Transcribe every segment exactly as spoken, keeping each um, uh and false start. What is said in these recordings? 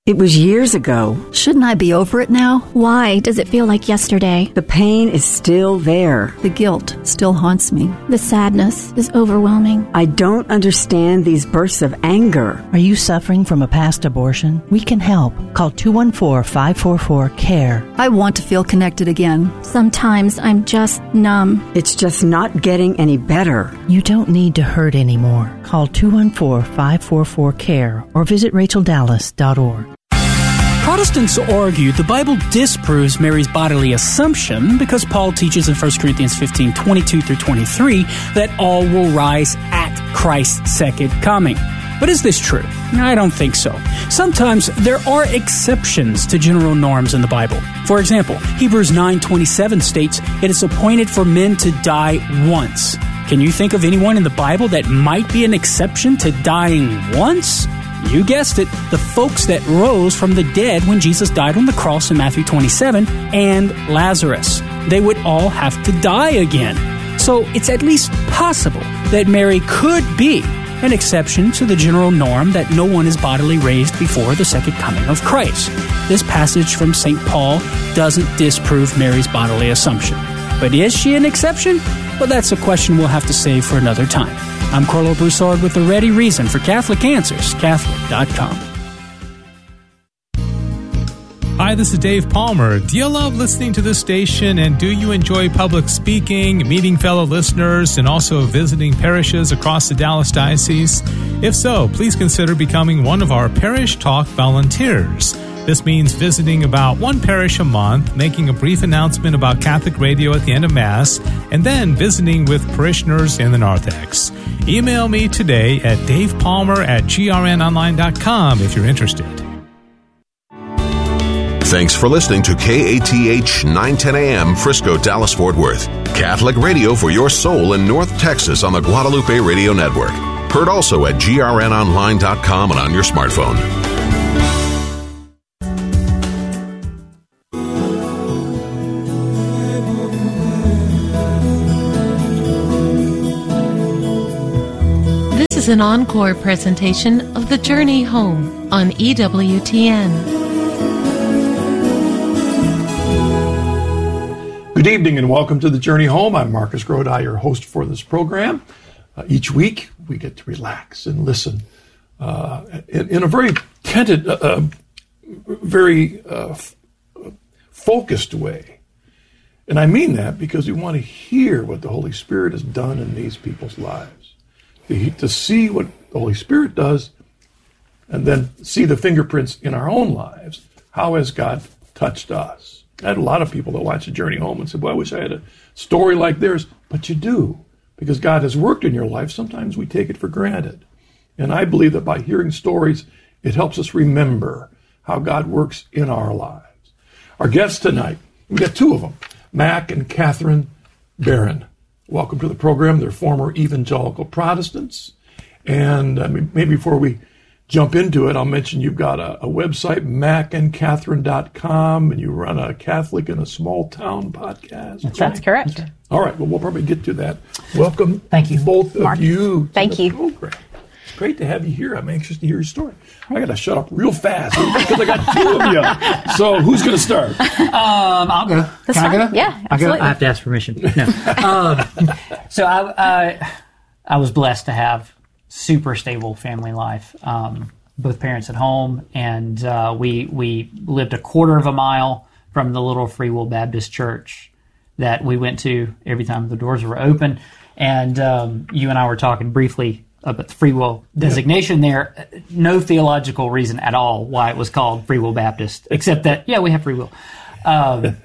It was years ago. Shouldn't I be over it now? Why does it feel like yesterday? The pain is still there. The guilt still haunts me. The sadness is overwhelming. I don't understand these bursts of anger. Are you suffering from a past abortion? We can help. Call two one four, five four four, C A R E. I want to feel connected again. Sometimes I'm just numb. It's just not getting any better. You don't need to hurt anymore. Call two one four, five four four, C A R E or visit rachel dallas dot org. Protestants argue the Bible disproves Mary's bodily assumption because Paul teaches in First Corinthians fifteen, twenty-two through twenty-three that all will rise at Christ's second coming. But is this true? I don't think so. Sometimes there are exceptions to general norms in the Bible. For example, Hebrews nine twenty-seven states, "It is appointed for men to die once." Can you think of anyone in the Bible that might be an exception to dying once? You guessed it, the folks that rose from the dead when Jesus died on the cross in Matthew twenty-seven, and Lazarus. They would all have to die again. So it's at least possible that Mary could be an exception to the general norm that no one is bodily raised before the second coming of Christ. This passage from Saint Paul doesn't disprove Mary's bodily assumption. But is she an exception? Well, that's a question we'll have to save for another time. I'm Carlo Broussard with the ready reason for Catholic Answers, Catholic dot com. Hi, this is Dave Palmer. Do you love listening to this station, and do you enjoy public speaking, meeting fellow listeners, and also visiting parishes across the Dallas Diocese? If so, please consider becoming one of our Parish Talk volunteers. This means visiting about one parish a month, making a brief announcement about Catholic radio at the end of Mass, and then visiting with parishioners in the narthex. Email me today at davepalmer at g r n online dot com if you're interested. Thanks for listening to K A T H nine ten A M Frisco, Dallas, Fort Worth. Catholic radio for your soul in North Texas on the Guadalupe Radio Network. Heard also at g r n online dot com and on your smartphone. This is an encore presentation of The Journey Home on E W T N. Good evening and welcome to The Journey Home. I'm Marcus Grodi, your host for this program. Uh, each week we get to relax and listen uh, in, in a very tented, uh, uh, very uh, f- focused way. And I mean that because we want to hear what the Holy Spirit has done in these people's lives. To, to see what the Holy Spirit does and then see the fingerprints in our own lives. How has God touched us? I had a lot of people that watch The Journey Home and said, well, I wish I had a story like theirs. But you do, because God has worked in your life. Sometimes we take it for granted. And I believe that by hearing stories, it helps us remember how God works in our lives. Our guests tonight, we've got two of them, Mac and Catherine Barron. Welcome to the program. They're former evangelical Protestants. And uh, maybe before we jump into it, I'll mention you've got a, a website, mac and catherine dot com, and you run a Catholic in a Small Town podcast. That's, That's right? correct. Okay. All right. Well, we'll probably get to that. Welcome, Thank you, both Mark. of you. Thank you. Program. It's great to have you here. I'm anxious to hear your story. I got to shut up real fast because I got two of you. So who's going to start? Um, I'll go. That's Can fine. I go? Yeah, absolutely. I'll go? I have to ask permission. No. um, so I, uh, I was blessed to have super stable family life. Um, both parents at home, and uh, we we lived a quarter of a mile from the little Free Will Baptist Church that we went to every time the doors were open. And um, you and I were talking briefly about the free will designation there. No theological reason at all why it was called Free Will Baptist, except that, yeah, we have free will. Um,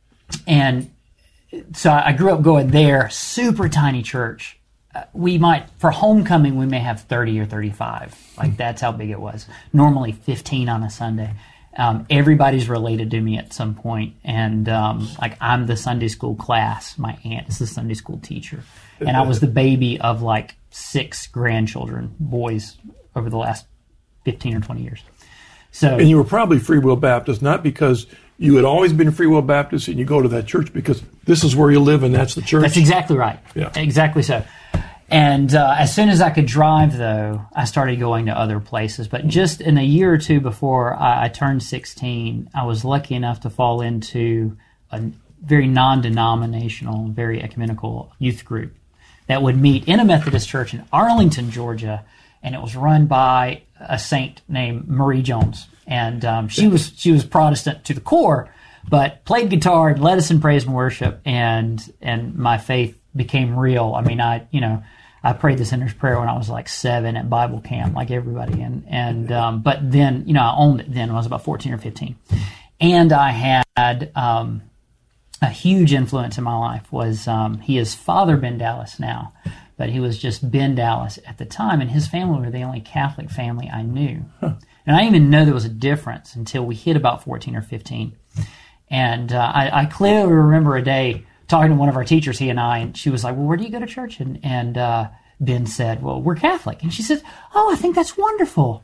and so I grew up going there, super tiny church. Uh, we might, for homecoming, we may have thirty or thirty-five. Like, that's how big it was. Normally fifteen on a Sunday. Um, everybody's related to me at some point. And, um, like, I'm the Sunday school class. My aunt is the Sunday school teacher. And I was the baby of, like, six grandchildren, boys, over the last fifteen or twenty years. So, and you were probably Free Will Baptist, not because you had always been Free Will Baptist and you go to that church, because this is where you live and that's the church. That's exactly right. Yeah. Exactly so. And uh, as soon as I could drive, though, I started going to other places. But just in a year or two before I, I turned sixteen, I was lucky enough to fall into a very non-denominational, very ecumenical youth group that would meet in a Methodist church in Arlington, Georgia, and it was run by a saint named Marie Jones. And um, she was she was Protestant to the core, but played guitar and led us in praise and worship, and and my faith became real. I mean, I you know I prayed the sinner's prayer when I was like seven at Bible camp, like everybody, and and um, but then you know I owned it then when I was about fourteen or fifteen, and I had um, a huge influence in my life was um, he is Father Ben Dallas now, but he was just Ben Dallas at the time, and his family were the only Catholic family I knew. Huh. And I didn't even know there was a difference until we hit about fourteen or fifteen. And uh, I, I clearly remember a day talking to one of our teachers, he and I, and she was like, well, where do you go to church? And, and uh, Ben said, well, we're Catholic. And she said, oh, I think that's wonderful.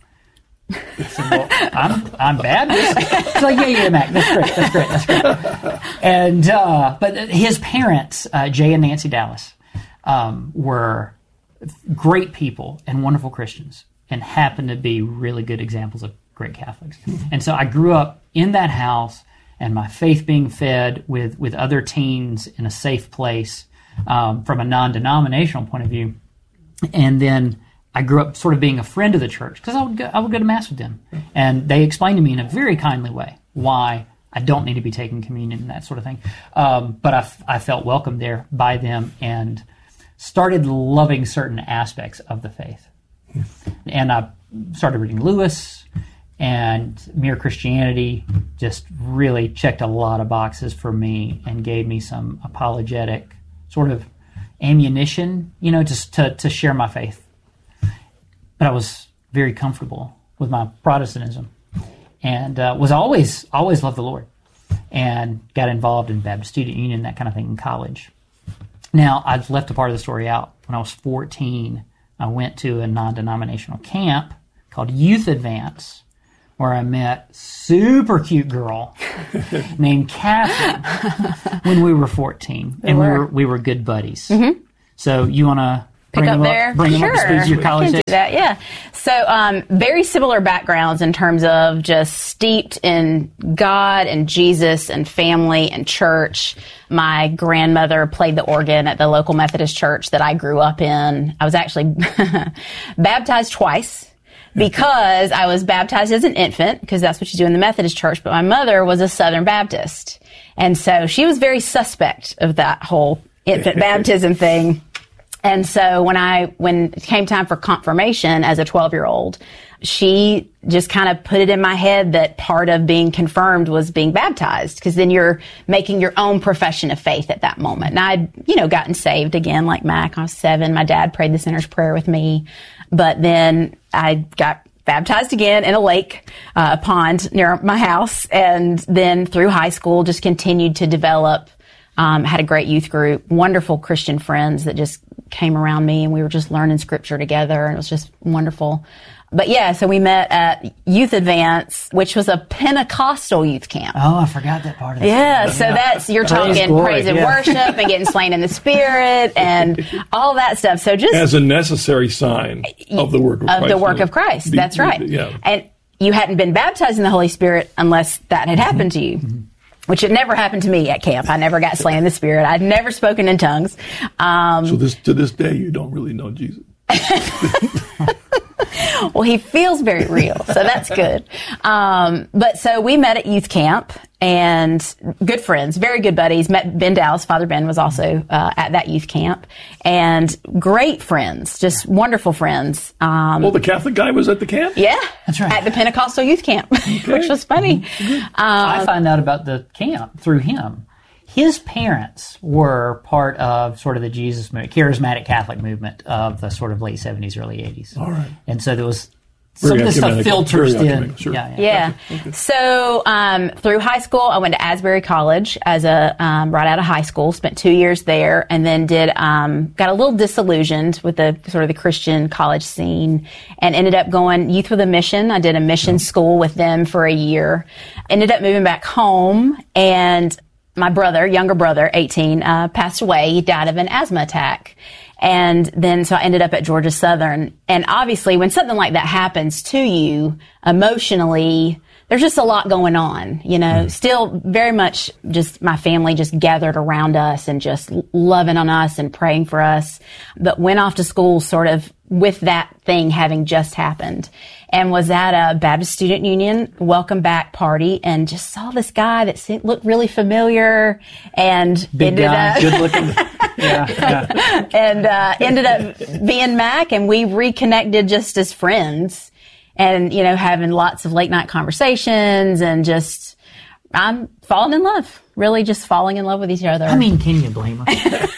I said, well, I'm, I'm Baptist. She's like, yeah, yeah, Mac, that's great, that's great, that's great. And, uh, but his parents, uh, Jay and Nancy Dallas, um, were great people and wonderful Christians, and happened to be really good examples of great Catholics. And so I grew up in that house, and my faith being fed with, with other teens in a safe place um, from a non-denominational point of view. And then I grew up sort of being a friend of the church because I would go, I would go to Mass with them. And they explained to me in a very kindly way why I don't need to be taking communion and that sort of thing. Um, but I, I felt welcomed there by them and started loving certain aspects of the faith. And I started reading Lewis, and Mere Christianity just really checked a lot of boxes for me and gave me some apologetic sort of ammunition, you know, just to, to share my faith. But I was very comfortable with my Protestantism, and uh, was always, always loved the Lord, and got involved in Baptist Student Union, that kind of thing in college. Now, I've left a part of the story out. When I was fourteen, I went to a non-denominational camp called Youth Advance, where I met super cute girl named Catherine when we were fourteen, and we were we were good buddies. Mm-hmm. So you want to bring Pick up them there? up, bring sure. them up to speed to your college can days? Do that, yeah. So um, very similar backgrounds in terms of just steeped in God and Jesus and family and church. My grandmother played the organ at the local Methodist church that I grew up in. I was actually baptized twice because I was baptized as an infant, because that's what you do in the Methodist church, but my mother was a Southern Baptist. And so she was very suspect of that whole infant baptism thing. And so when I, when it came time for confirmation as a twelve-year-old, she just kind of put it in my head that part of being confirmed was being baptized, because then you're making your own profession of faith at that moment. And I'd, you know, gotten saved again like Mac. I was seven. My dad prayed the sinner's prayer with me. But then I got baptized again in a lake, uh, a pond near my house. And then through high school, just continued to develop. Um, had a great youth group, wonderful Christian friends that just came around me, and we were just learning scripture together, and it was just wonderful. But yeah, so we met at Youth Advance, which was a Pentecostal youth camp. Oh, I forgot that part of it. Yeah, so yeah. that's, you're praise talking glory, praise and yeah. worship and getting slain in the Spirit and all that stuff. So just as a necessary sign of the work of, of Christ. the work of Christ. Be, that's right. Yeah. And you hadn't been baptized in the Holy Spirit unless that had happened to you. Mm-hmm. Which had never happened to me at camp. I never got slain in the Spirit. I'd never spoken in tongues. Um, so this to this day, you don't really know Jesus. Well, he feels very real, so that's good. Um, but so we met at youth camp, and good friends, very good buddies. Met Ben Dallas. Father Ben was also uh, at that youth camp, and great friends, just wonderful friends. Um, well, the Catholic guy was at the camp? Yeah, that's right. At the Pentecostal youth camp, okay. Which was funny. Mm-hmm. Um, I found out about the camp through him. His parents were part of sort of the Jesus, charismatic Catholic movement of the sort of late seventies, early eighties. All right. And so there was some of this stuff filters in. Sure. Yeah. yeah. yeah. Okay. So um, through high school, I went to Asbury College as a um, right out of high school. Spent two years there, and then did um, got a little disillusioned with the sort of the Christian college scene, and ended up going Youth with a Mission. I did a mission yeah. school with them for a year. Ended up moving back home, and my brother, younger brother, eighteen, uh, passed away. He died of an asthma attack. And then so I ended up at Georgia Southern. And obviously when something like that happens to you emotionally, there's just a lot going on, you know, mm. still very much just my family just gathered around us and just loving on us and praying for us, but went off to school sort of with that thing having just happened, and was at a Baptist Student Union welcome back party and just saw this guy that seemed, looked really familiar and Big ended guy, up good looking. yeah, yeah. and uh, ended up being Mac, and we reconnected just as friends. And, you know, having lots of late night conversations and just, I'm falling in love. Really just falling in love with each other. I mean, can you blame her?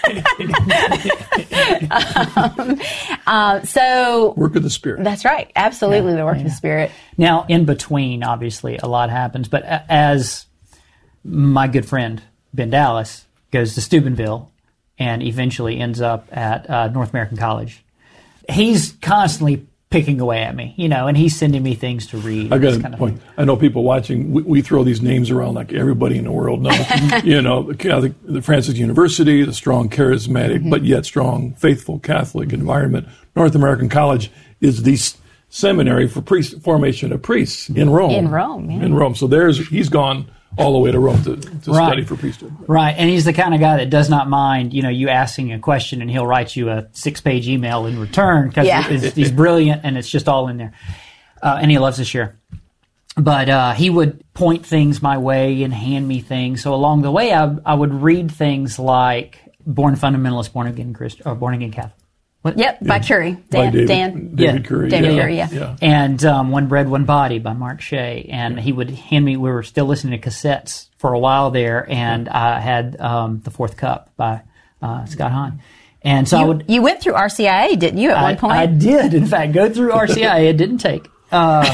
um, uh, so. Work of the Spirit. That's right. Absolutely yeah, the work yeah. of the Spirit. Now, in between, obviously, a lot happens. But as my good friend, Ben Dallas, goes to Steubenville and eventually ends up at uh, North American College, he's constantly picking away at me, you know, and he's sending me things to read. I got a kind of point. I know people watching, we, we throw these names around like everybody in the world knows. You know, the, Catholic, the Francis University, the strong, charismatic, mm-hmm. but yet strong, faithful Catholic environment. North American College is the seminary for priest, formation of priests in Rome. In Rome, yeah. In Rome. So there's, he's gone all the way to Rome to, to right. study for priesthood. Right, and he's the kind of guy that does not mind, you know, you asking a question and he'll write you a six-page email in return because yeah. he's brilliant and it's just all in there. Uh, and he loves to share. But uh, he would point things my way and hand me things. So along the way, I, I would read things like Born Fundamentalist, Born Again Christian, or Born Again Catholic. What? Yep, by Curry. Dan. By David, Dan. David yeah. Curry. David yeah. Curry, yeah. yeah. And um, One Bread, One Body by Mark Shea. And he would hand me, we were still listening to cassettes for a while there, and I had um, The Fourth Cup by uh, Scott Hahn. And so you, I would. You went through R C I A, didn't you, at I, one point? I did, in fact, go through R C I A. It didn't take. Uh,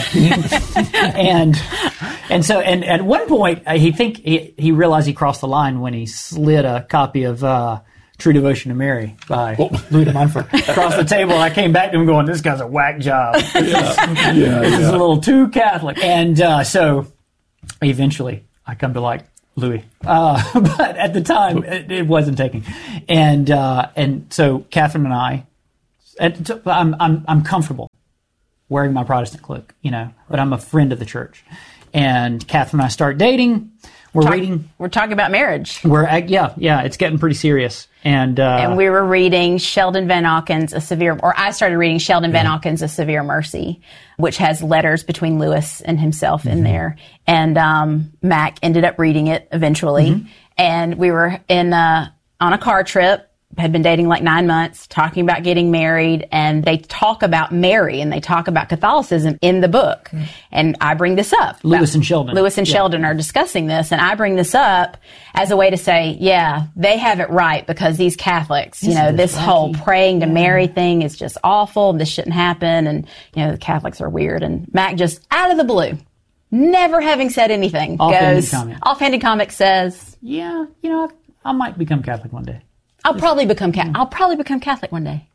and and so and at one point uh, he think he, he realized he crossed the line when he slid a copy of uh, True Devotion to Mary by oh. Louis de Montfort across the table. I came back to him going, "This guy's a whack job. This, yeah. is, Yeah, this yeah. is a little too Catholic." And uh, so eventually I come to like Louis, uh, but at the time it, it wasn't taking. And uh, and so Catherine and I, and I'm I'm I'm comfortable wearing my Protestant cloak, you know, but I'm a friend of the church. And Catherine and I start dating. We're Talk, reading. We're talking about marriage. We're yeah, yeah. It's getting pretty serious. And uh, and we were reading Sheldon Van Auken's A Severe, or I started reading Sheldon Van Auken's A Severe Mercy, which has letters between Lewis and himself mm-hmm. in there. And um, Mac ended up reading it eventually. Mm-hmm. And we were in uh, on a car trip. Had been dating like nine months, talking about getting married, and they talk about Mary and they talk about Catholicism in the book. Mm. And I bring this up. Lewis and Sheldon. Lewis and yeah. Sheldon are discussing this, and I bring this up as a way to say, yeah, they have it right because these Catholics, you know, this wacky. whole praying to yeah. Mary thing is just awful. This shouldn't happen. And, you know, the Catholics are weird. And Mac just out of the blue, never having said anything, Offhanded goes, comment. offhanded comment says, yeah, you know, I might become Catholic one day. I'll probably become Catholic. I'll probably become Catholic one day.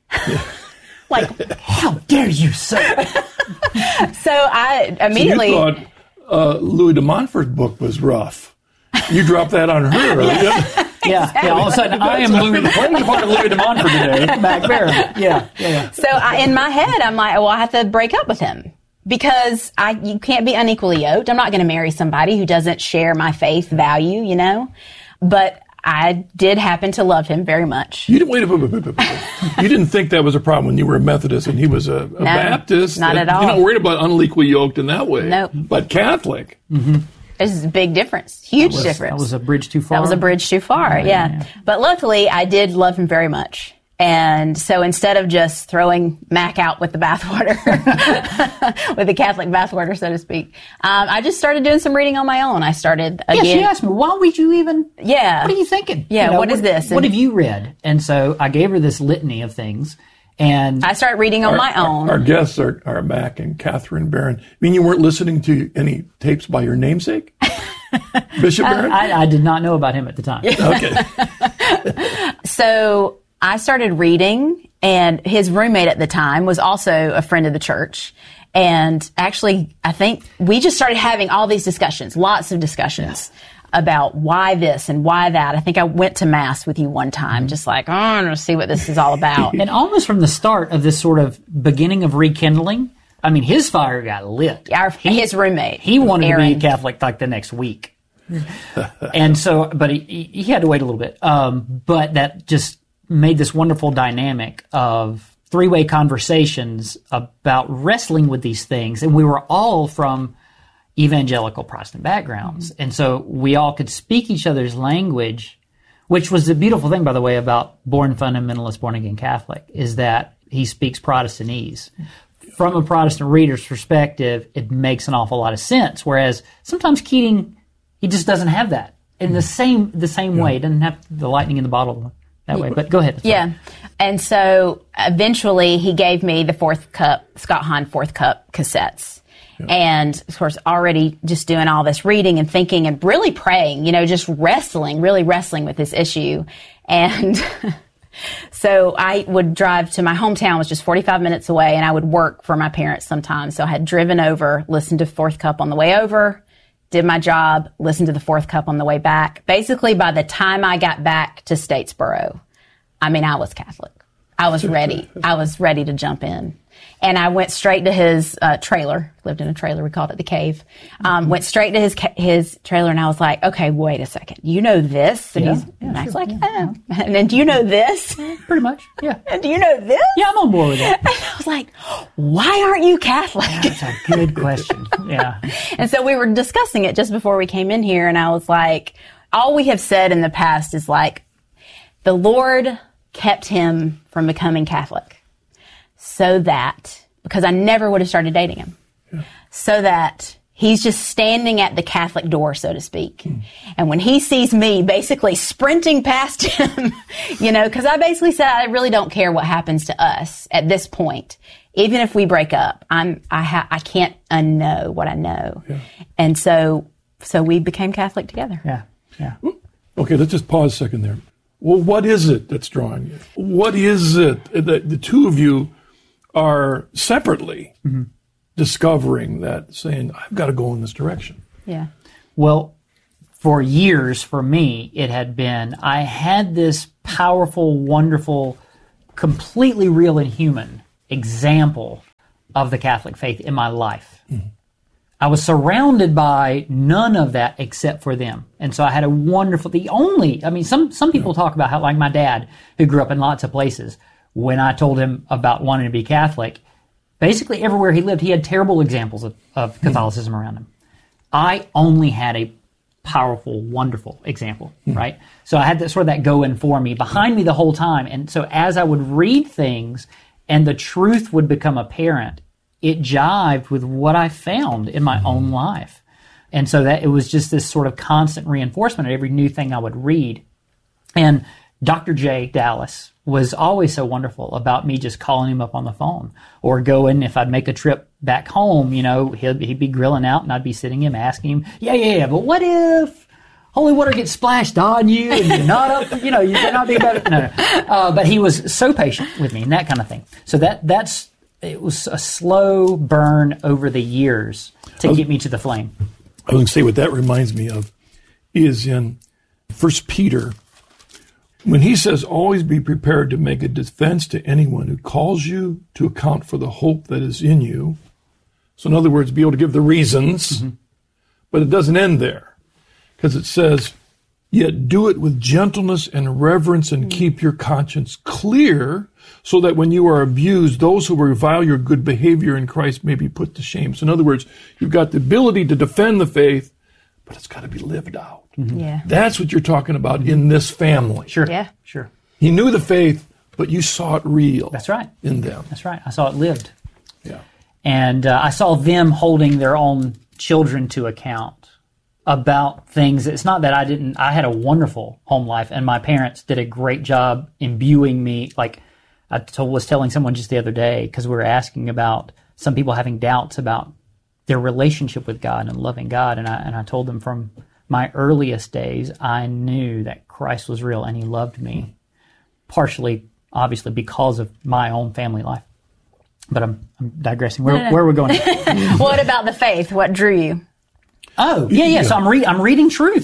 Like, how dare you, sir? So I immediately so you thought uh, Louis de Montfort's book was rough. You dropped that on her, right? yeah. Exactly. yeah, yeah. All of a sudden, I am Louis. Playing the part of Louis de Montfort today. Mac Barron. Yeah, yeah, yeah. So I, in my head, I'm like, well, I have to break up with him because I you can't be unequally yoked. I'm not going to marry somebody who doesn't share my faith value, you know. But I did happen to love him very much. You didn't wait. Wait, wait, wait, wait. You didn't think that was a problem when you were a Methodist and he was a, a no, Baptist. Not at all. You're not worried about unequally yoked in that way. Nope. But Catholic. Mm-hmm. There's a big difference. Huge that was, difference. That was a bridge too far. That was a bridge too far. Yeah, yeah. yeah. But luckily, I did love him very much. And so instead of just throwing Mac out with the bathwater, with the Catholic bathwater, so to speak, um, I just started doing some reading on my own. I started again. Yeah, she asked me, why would you even? Yeah. What are you thinking? Yeah. You know, what is this? What, what have you read? And so I gave her this litany of things, and I started reading on our, my own. Our, our guests are, are Mac and Catherine Barron. I mean, you weren't listening to any tapes by your namesake, Bishop Barron? I, I, I did not know about him at the time. Okay. So I started reading, and his roommate at the time was also a friend of the church. And actually, I think we just started having all these discussions, lots of discussions. about why this and why that. I think I went to Mass with you one time, mm-hmm. just like, oh, I want to see what this is all about. And almost from the start of this sort of beginning of rekindling, I mean, his fire got lit. Our, he, his roommate. He wanted Aaron. to be a Catholic like the next week. And so, but he, he had to wait a little bit. Um, but that just made this wonderful dynamic of three-way conversations about wrestling with these things. And we were all from evangelical Protestant backgrounds. Mm-hmm. And so we all could speak each other's language, which was the beautiful thing, by the way, about Born Fundamentalist, Born Again Catholic, is that he speaks Protestantese. From a Protestant reader's perspective, it makes an awful lot of sense. Whereas sometimes Keating, he just doesn't have that in the same the same yeah. way. He doesn't have the lightning in the bottle that way. But go ahead. Yeah. And so eventually he gave me the Fourth Cup, Scott Hahn Fourth Cup cassettes. Yeah. And of course, already just doing all this reading and thinking and really praying, you know, just wrestling, really wrestling with this issue. And so I would drive to my hometown, was just forty-five minutes away, and I would work for my parents sometimes. So I had driven over, listened to Fourth Cup on the way over, did my job, listened to the Fourth Cup on the way back. Basically, by the time I got back to Statesboro, I mean, I was Catholic. I was ready. I was ready to jump in. And I went straight to his uh, trailer. Lived in a trailer. We called it the cave. Um, mm-hmm. Went straight to his ca- his trailer, and I was like, "Okay, wait a second. You know this?" And yeah. he's yeah, and I was sure. like, yeah. "Yeah." And then, do you know this? Yeah, pretty much. Yeah. And do you know this? Yeah, I'm on board with that. And I was like, "Why aren't you Catholic?" Yeah, that's a good question. Yeah. And so we were discussing it just before we came in here, and I was like, all we have said in the past is like, the Lord kept him from becoming Catholic so that, because I never would have started dating him, yeah. so that he's just standing at the Catholic door, so to speak. Mm. And when he sees me basically sprinting past him, you know, because I basically said, I really don't care what happens to us at this point. Even if we break up, I'm, I ha- I can't unknow what I know. Yeah. And so, so we became Catholic together. Yeah. Yeah. Okay. Let's just pause a second there. Well, what is it that's drawing you? What is it that the two of you are separately mm-hmm. discovering that, saying, I've got to go in this direction? Yeah. Well, for years, for me, it had been, I had this powerful, wonderful, completely real and human example of the Catholic faith in my life. Mm-hmm. I was surrounded by none of that except for them. And so I had a wonderful, the only, I mean, some, some people talk about how, like my dad, who grew up in lots of places, when I told him about wanting to be Catholic, basically everywhere he lived, he had terrible examples of, of Catholicism mm. around him. I only had a powerful, wonderful example, mm. right? So I had that sort of that going for me, behind me the whole time. And so as I would read things and the truth would become apparent, it jived with what I found in my own life. And so that it was just this sort of constant reinforcement of every new thing I would read. And Doctor J. Dallas was always so wonderful about me just calling him up on the phone or going, if I'd make a trip back home, you know, he'd, he'd be grilling out and I'd be sitting him asking him, yeah, yeah, yeah, but what if holy water gets splashed on you and you're not up, you know, you're not being better. No, no. Uh, but he was so patient with me and that kind of thing. So that that's, it was a slow burn over the years to was, get me to the flame. I was going to say what that reminds me of is in First Peter, when he says, always be prepared to make a defense to anyone who calls you to account for the hope that is in you. So in other words, be able to give the reasons, mm-hmm. but it doesn't end there because it says, yet do it with gentleness and reverence and mm-hmm. keep your conscience clear so that when you are abused, those who revile your good behavior in Christ may be put to shame. So in other words, you've got the ability to defend the faith, but it's got to be lived out. Mm-hmm. Yeah. That's what you're talking about mm-hmm. in this family. Sure. Yeah. Sure. He knew the faith, but you saw it real. That's right. In them. That's right. I saw it lived. Yeah. And uh, I saw them holding their own children to account about things. It's not that I didn't, I had a wonderful home life and my parents did a great job imbuing me. Like I told, was telling someone just the other day, because we were asking about some people having doubts about their relationship with God and loving God. And I, and I told them from my earliest days, I knew that Christ was real and he loved me, partially, obviously, because of my own family life. But I'm, I'm digressing. Where, no, no. where are we going? What about the faith? What drew you? Oh, yeah, yeah. So I'm, re- I'm reading truth.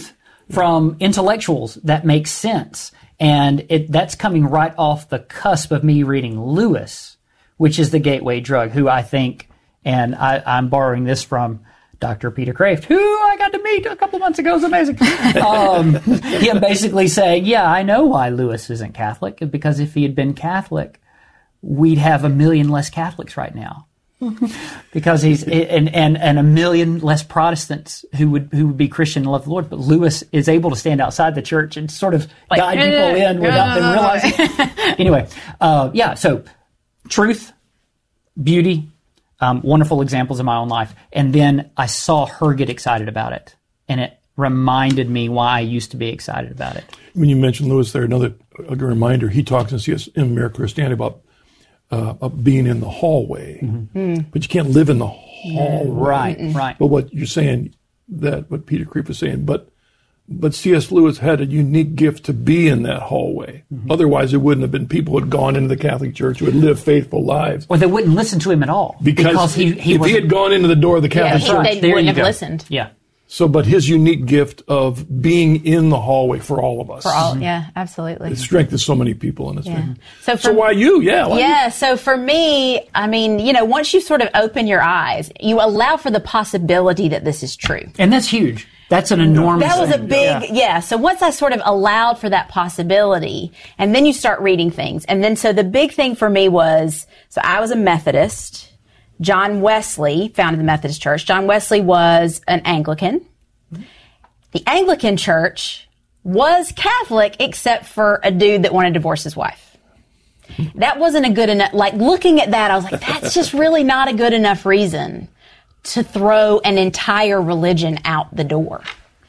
from intellectuals that make sense. And it, that's coming right off the cusp of me reading Lewis, which is the gateway drug, who I think, and I, I'm borrowing this from Doctor Peter Kraft, who I got to meet a couple months ago. It was amazing. um, him basically saying, yeah, I know why Lewis isn't Catholic, because if he had been Catholic, we'd have a million less Catholics right now. Because he's and, and and a million less Protestants who would who would be Christian and love the Lord, but Lewis is able to stand outside the church and sort of like, guide people in without them realizing. Anyway, uh, yeah. So, truth, beauty, um, wonderful examples in my own life, and then I saw her get excited about it, and it reminded me why I used to be excited about it. When you mentioned Lewis, there another a reminder. He talks in C S in Mere Christianity about. Uh, of being in the hallway, mm-hmm. mm. but you can't live in the hallway. Right, Mm-mm. right. But what you're saying, that what Peter Kreeft was saying, but but C S Lewis had a unique gift to be in that hallway. Mm-hmm. Otherwise, it wouldn't have been people who had gone into the Catholic Church who had lived faithful lives. Or they wouldn't listen to him at all. Because, because he, he if he had gone into the door of the Catholic yeah, Church, they there wouldn't have go. listened. Yeah. So, but his unique gift of being in the hallway for all of us. For all, mm-hmm. yeah, absolutely. It strengthens so many people in this yeah. thing. So, for, so why you? Yeah. Why yeah. You? So for me, I mean, you know, once you sort of open your eyes, you allow for the possibility that this is true. And that's huge. That's an enormous That was thing. a big, yeah. yeah. So once I sort of allowed for that possibility, and then you start reading things. And then so the big thing for me was, so I was a Methodist. John Wesley founded the Methodist Church. John Wesley was an Anglican. The Anglican Church was Catholic except for a dude that wanted to divorce his wife. That wasn't a good enough, like looking at that, I was like, that's just really not a good enough reason to throw an entire religion out the door.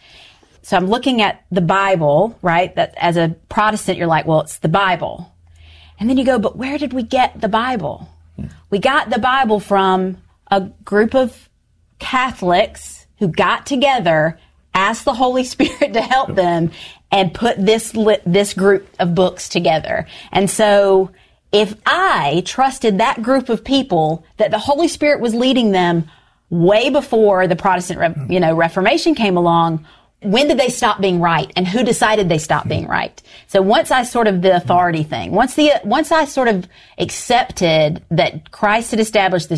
So I'm looking at the Bible, right? That as a Protestant, you're like, well, it's the Bible. And then you go, but where did we get the Bible? We got the Bible from a group of Catholics who got together, asked the Holy Spirit to help them, and put this this group of books together. And so if I trusted that group of people that the Holy Spirit was leading them way before the Protestant, you know, Reformation came along, when did they stop being right? And who decided they stopped being right? So once I sort of the authority thing, once the once I sort of accepted that Christ had established this